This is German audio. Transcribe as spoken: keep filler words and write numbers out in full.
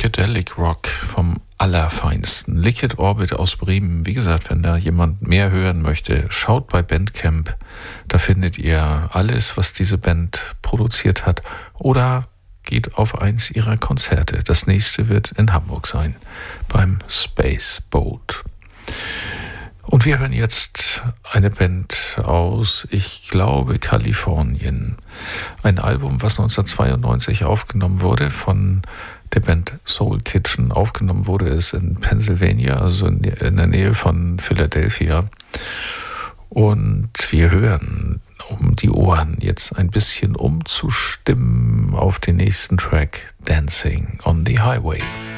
Psychedelic Rock vom Allerfeinsten. Liquid Orbit aus Bremen. Wie gesagt, wenn da jemand mehr hören möchte, schaut bei Bandcamp. Da findet ihr alles, was diese Band produziert hat. Oder geht auf eins ihrer Konzerte. Das nächste wird in Hamburg sein, beim Space Boat. Und wir hören jetzt eine Band aus, ich glaube, Kalifornien. Ein Album, was neunzehnhundertzweiundneunzig aufgenommen wurde von der Band Soul Kitchen. Aufgenommen wurde es in Pennsylvania, also in der Nähe von Philadelphia. Und wir hören, um die Ohren jetzt ein bisschen umzustimmen, auf den nächsten Track Dancing on the Highway.